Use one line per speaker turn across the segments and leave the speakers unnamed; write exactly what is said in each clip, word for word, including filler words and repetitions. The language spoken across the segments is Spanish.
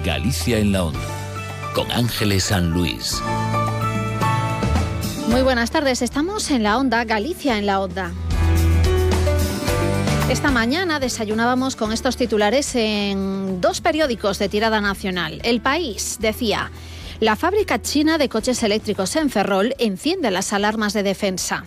Galicia en la Onda, con Ángeles San Luis.
Muy buenas tardes, estamos en la Onda, Galicia en la Onda. Esta mañana desayunábamos con estos titulares en dos periódicos de tirada nacional. El País decía: la fábrica china de coches eléctricos en Ferrol enciende las alarmas de defensa.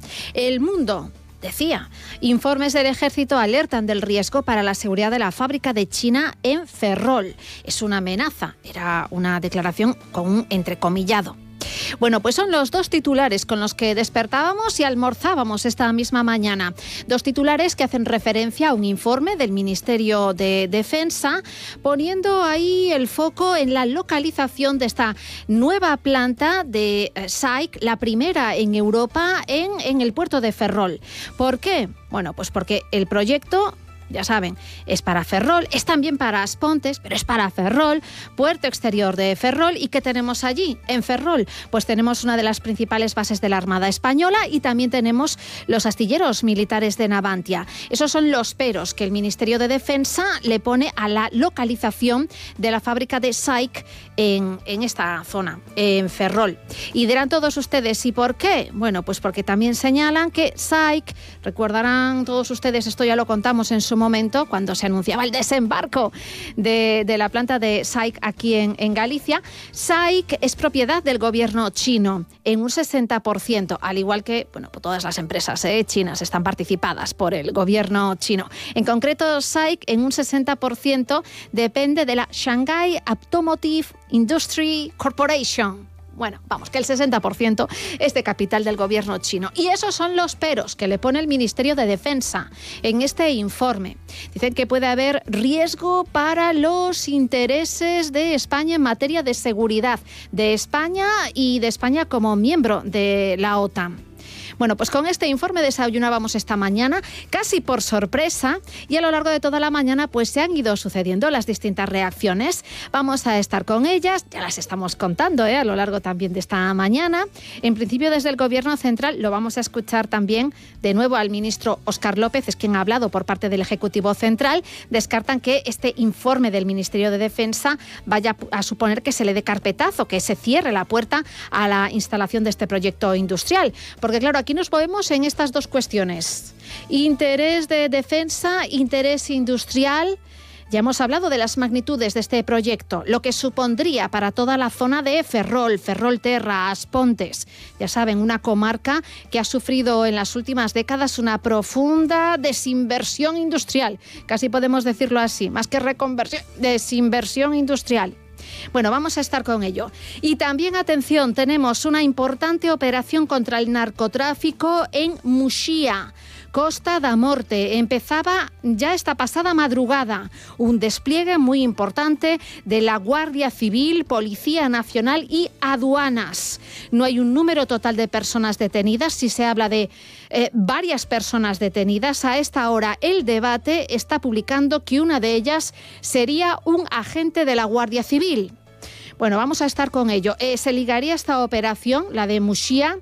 El Mundo decía: informes del Ejército alertan del riesgo para la seguridad de la fábrica de China en Ferrol. Es una amenaza, era una declaración con un entrecomillado. Bueno, pues son los dos titulares con los que despertábamos y almorzábamos esta misma mañana. Dos titulares que hacen referencia a un informe del Ministerio de Defensa, poniendo ahí el foco en la localización de esta nueva planta de S A I C, la primera en Europa en, en el puerto de Ferrol. ¿Por qué? Bueno, pues porque el proyecto, ya saben, es para Ferrol, es también para Aspontes, pero es para Ferrol, puerto exterior de Ferrol. ¿Y qué tenemos allí, en Ferrol? Pues tenemos una de las principales bases de la Armada Española y también tenemos los astilleros militares de Navantia. Esos son los peros que el Ministerio de Defensa le pone a la localización de la fábrica de S A I C en, en esta zona, en Ferrol. Y dirán todos ustedes, ¿y por qué? Bueno, pues porque también señalan que S A I C, recordarán todos ustedes, esto ya lo contamos en su momento, cuando se anunciaba el desembarco de, de la planta de S A I C aquí en, en Galicia. S A I C es propiedad del gobierno chino en un sesenta por ciento, al igual que, bueno, pues todas las empresas eh, chinas están participadas por el gobierno chino. En concreto, S A I C en un sesenta por ciento depende de la Shanghai Automotive Industry Corporation. Bueno, vamos, que el sesenta por ciento es de capital del gobierno chino. Y esos son los peros que le pone el Ministerio de Defensa en este informe. Dicen que puede haber riesgo para los intereses de España en materia de seguridad, de España y de España como miembro de la OTAN. Bueno, pues con este informe desayunábamos esta mañana, casi por sorpresa, y a lo largo de toda la mañana pues se han ido sucediendo las distintas reacciones. Vamos a estar con ellas, ya las estamos contando ¿eh? a lo largo también de esta mañana. En principio, desde el Gobierno Central lo vamos a escuchar también de nuevo al ministro Óscar López, es quien ha hablado por parte del Ejecutivo Central. Descartan que este informe del Ministerio de Defensa vaya a suponer que se le dé carpetazo, que se cierre la puerta a la instalación de este proyecto industrial. Porque claro, aquí nos movemos en estas dos cuestiones: interés de defensa, interés industrial. Ya hemos hablado de las magnitudes de este proyecto, lo que supondría para toda la zona de Ferrol, Ferrolterra, Aspontes. Ya saben, una comarca que ha sufrido en las últimas décadas una profunda desinversión industrial. Casi podemos decirlo así, más que reconversión, desinversión industrial. Bueno, vamos a estar con ello. Y también, atención, tenemos una importante operación contra el narcotráfico en Muxía, Costa da Morte. Empezaba ya esta pasada madrugada un despliegue muy importante de la Guardia Civil, Policía Nacional y Aduanas. No hay un número total de personas detenidas, si se habla de eh, varias personas detenidas. A esta hora el Debate está publicando que una de ellas sería un agente de la Guardia Civil. Bueno, vamos a estar con ello. Eh, se ligaría esta operación, la de Muxía,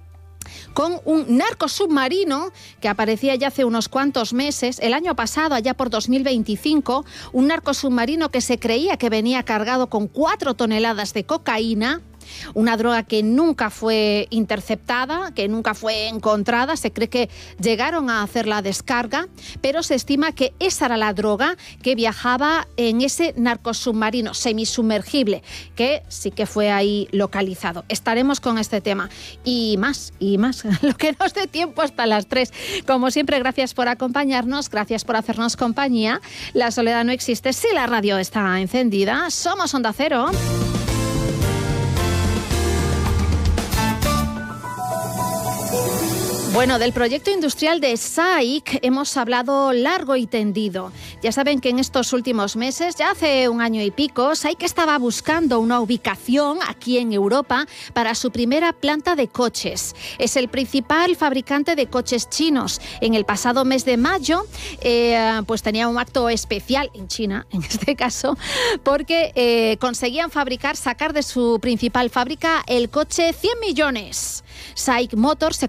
con un narcosubmarino que aparecía ya hace unos cuantos meses, el año pasado, allá por dos mil veinticinco, un narcosubmarino que se creía que venía cargado con cuatro toneladas de cocaína, una droga que nunca fue interceptada, que nunca fue encontrada. Se cree que llegaron a hacer la descarga, pero se estima que esa era la droga que viajaba en ese narcosubmarino semisumergible, que sí que fue ahí localizado. Estaremos con este tema y más, y más, lo que nos dé tiempo hasta las tres. Como siempre, gracias por acompañarnos, gracias por hacernos compañía. La soledad no existe si la radio está encendida. Somos Onda Cero. Bueno, del proyecto industrial de S A I C hemos hablado largo y tendido. Ya saben que en estos últimos meses, ya hace un año y pico, S A I C estaba buscando una ubicación aquí en Europa para su primera planta de coches. Es el principal fabricante de coches chinos. En el pasado mes de mayo, eh, pues tenía un acto especial en China, en este caso, porque eh, conseguían fabricar, sacar de su principal fábrica el coche cien millones. S A I C Motors se